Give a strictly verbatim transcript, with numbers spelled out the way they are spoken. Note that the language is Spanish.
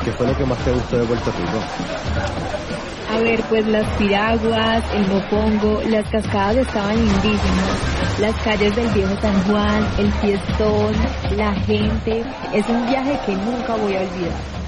¿Qué fue lo que más te gustó de Puerto Rico? A ver, pues las piraguas, el mopongo, las cascadas estaban lindísimas, las calles del viejo San Juan, el fiestón, la gente, es un viaje que nunca voy a olvidar.